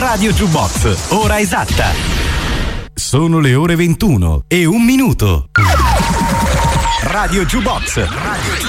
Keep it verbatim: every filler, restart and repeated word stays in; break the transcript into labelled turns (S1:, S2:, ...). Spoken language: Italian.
S1: Radio Jukebox, ora esatta. Sono le ore ventuno e un minuto. Radio Jukebox. Radio